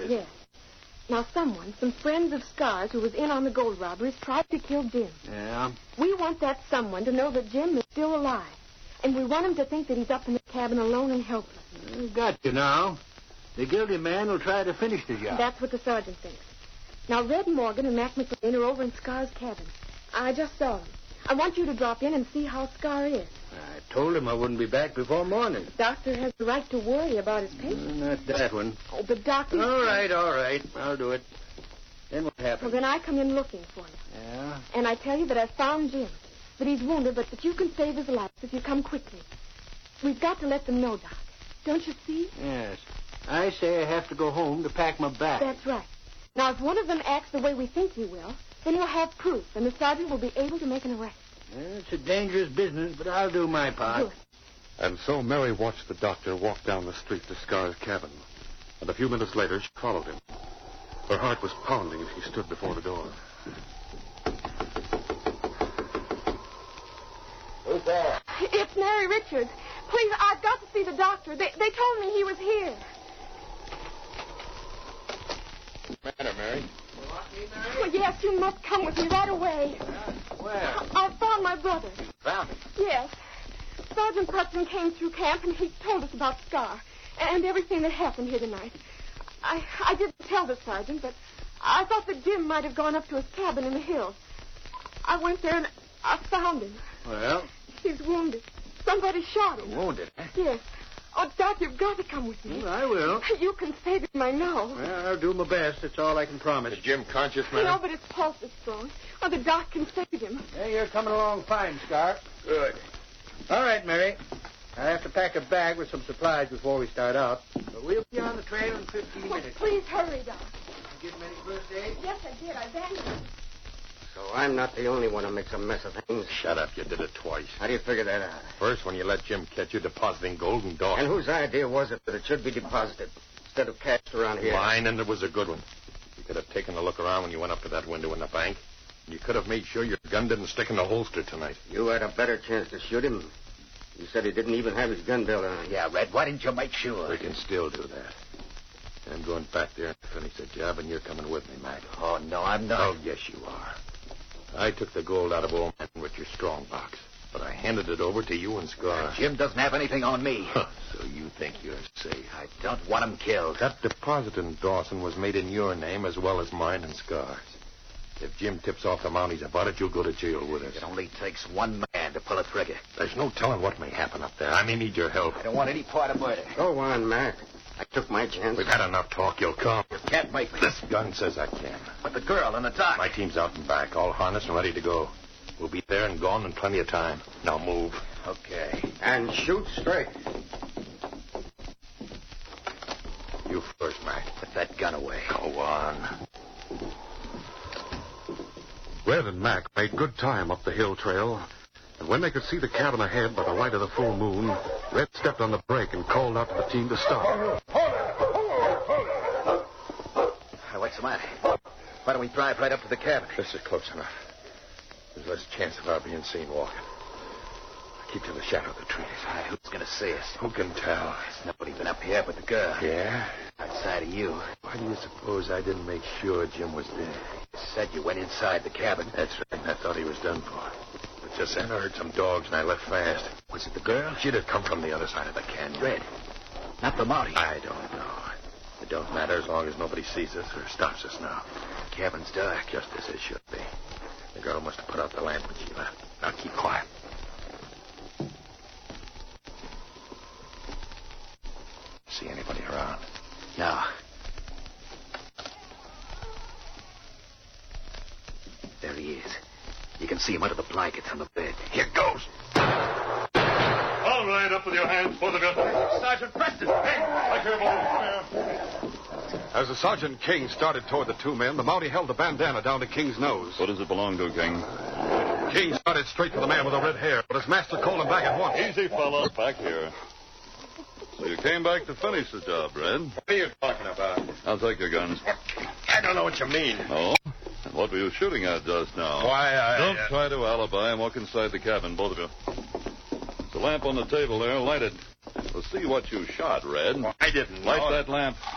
Yes. Now, some friends of Scar's who was in on the gold robberies, tried to kill Jim. Yeah? We want that someone to know that Jim is still alive. And we want him to think that he's up in the cabin alone and helpless. Got you now. The guilty man will try to finish the job. That's what the sergeant thinks. Now, Red Morgan and Mac McLean are over in Scar's cabin. I just saw them. I want you to drop in and see how Scar is. I told him I wouldn't be back before morning. The doctor has the right to worry about his patient. Not that one. Oh, but doctor... All right. I'll do it. Then what happens? Well, then I come in looking for you. Yeah? And I tell you that I found Jim. That he's wounded, but that you can save his life if you come quickly. We've got to let them know, Doc. Don't you see? Yes. I say I have to go home to pack my bag. That's right. Now, if one of them acts the way we think he will, then he'll have proof, and the sergeant will be able to make an arrest. It's a dangerous business, but I'll do my part. Good. And so Mary watched the doctor walk down the street to Scar's cabin. And a few minutes later, she followed him. Her heart was pounding as he stood before the door. Who's there? It's Mary Richards. Please, I've got to see the doctor. They told me he was here. What's the matter, Mary? Well, yes, you must come with me right away. Where? I found my brother. Found him. Yes. Sergeant Preston came through camp, and he told us about Scar and everything that happened here tonight. I didn't tell the sergeant, but I thought that Jim might have gone up to his cabin in the hills. I went there, and I found him. Well? He's wounded. Somebody shot him. Wounded, eh? Yes. Oh, Doc, you've got to come with me. Well, I will. You can save him, I know. Well, I'll do my best. That's all I can promise. Is Jim conscious, Mary? No, but his pulse is strong. Oh, the doc can save him. Hey, you're coming along fine, Scar. Good. All right, Mary. I have to pack a bag with some supplies before we start out. But we'll be on the trail in 15 Oh, minutes. please hurry, Doc. You give him any first aid? Yes, I did. I bandaged him. So I'm not the only one who makes a mess of things. Shut up. You did it twice. How do you figure that out? First, when you let Jim catch you depositing gold in Dawson. And whose idea was it that it should be deposited instead of cached around here? Mine, and it was a good one. You could have taken a look around when you went up to that window in the bank. You could have made sure your gun didn't stick in the holster tonight. You had a better chance to shoot him. You said he didn't even have his gun belt on. Yeah, Red, why didn't you make sure? We can still do that. I'm going back there and finish the job, and you're coming with me, Mac. Oh, no, I'm not. Oh, yes, you are. I took the gold out of old man Richard's strong box, but I handed it over to you and Scar. Jim doesn't have anything on me. So you think you're safe? I don't want him killed. That deposit in Dawson was made in your name as well as mine and Scar's. If Jim tips off the Mounties about it, you'll go to jail with us. It only takes one man to pull a trigger. There's no telling what may happen up there. I may need your help. I don't want any part of murder. Go on, Mac. I took my chance. We've had enough talk. You'll come. You can't make me. This gun says I can. But the girl and the doc. My team's out and back, all harnessed and ready to go. We'll be there and gone in plenty of time. Now move. Okay. And shoot straight. You first, Mac. Put that gun away. Go on. Red and Mac made good time up the hill trail. And when they could see the cabin ahead by the light of the full moon, Red stepped on the brake and called out to the team to stop. What's the matter? Why don't we drive right up to the cabin? This is close enough. There's less chance of our being seen walking. Keep to the shadow of the trees. Who's going to see us? Who can tell? There's nobody been up here but the girl. Yeah? Outside of you. Why do you suppose I didn't make sure Jim was dead? You said you went inside the cabin. That's right. I thought he was done for. But just then I heard some dogs and I left fast. Was it the girl? She'd have come from the other side of the canyon. Red. Not the Mountie. I don't know. It don't matter as long as nobody sees us or stops us now. The cabin's dark. Just as it should be. The girl must have put out the lamp when she left. Now keep quiet. See anybody around? No. There he is. You can see him under the blankets on the bed. Here goes. All right, up with your hands, both of you. Sergeant Preston. Hey, right here, boys. Come here. As the Sergeant King started toward the two men, the Mountie held the bandana down to King's nose. What does it belong to, King? King started straight for the man with the red hair, but his master called him back at once. Easy, fella. Back here. So you came back to finish the job, Red. What are you talking about? I'll take your guns. I don't know what you mean. Oh? And what were you shooting at just now? Why, Don't try to alibi and walk inside the cabin, both of you. The lamp on the table there, lighted. We'll see what you shot, Red. Well, I didn't know. Light that lamp.